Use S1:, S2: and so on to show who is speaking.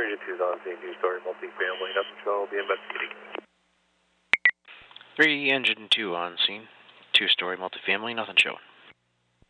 S1: 3-2's on scene, two-story multifamily, nothing showing. We'll be investigating.
S2: 3 Engine 2 on scene, two-story multifamily, nothing showing.